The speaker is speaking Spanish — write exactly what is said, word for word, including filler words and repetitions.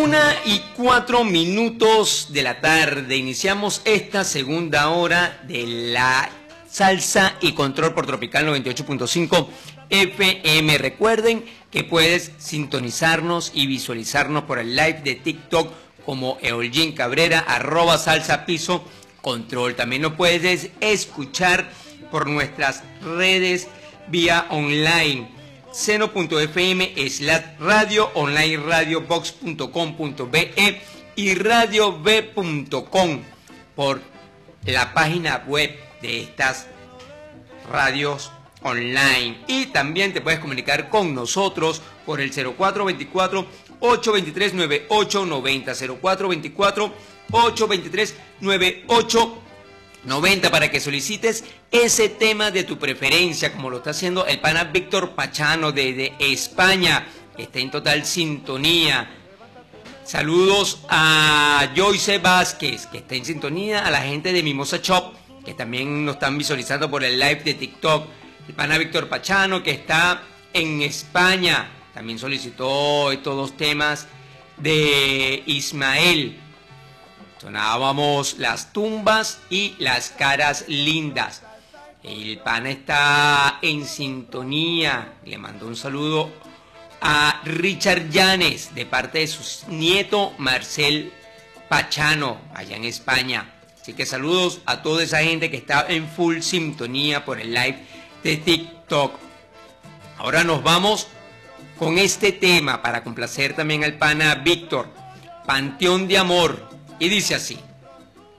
Una y cuatro minutos de la tarde. Iniciamos esta segunda hora de la salsa y control por Tropical noventa y ocho punto cinco F M. Recuerden que puedes sintonizarnos y visualizarnos por el live de TikTok como Eolgin Cabrera, arroba salsa piso control. También nos puedes escuchar por nuestras redes vía online. seno punto efe eme slash radio, online radio box punto com punto be y radio b punto com por la página web de estas radios online. Y también te puedes comunicar con nosotros por el cero cuatro veinticuatro, ochocientos veintitrés, noventa y ocho noventa, cero cuatro veinticuatro, ochocientos veintitrés, noventa y ocho noventa para que solicites ese tema de tu preferencia, como lo está haciendo el pana Víctor Pachano desde España, que está en total sintonía. Saludos a Joyce Vázquez, que está en sintonía, a la gente de Mimosa Shop, que también nos están visualizando por el live de TikTok. El pana Víctor Pachano, que está en España, también solicitó estos dos temas de Ismael. Sonábamos Las Tumbas y Las Caras Lindas. El pana está en sintonía. Le mando un saludo a Richard Llanes de parte de su nieto Marcel Pachano, allá en España. Así que saludos a toda esa gente que está en full sintonía por el live de TikTok. Ahora nos vamos con este tema para complacer también al pana Víctor, Panteón de Amor. Y dice así.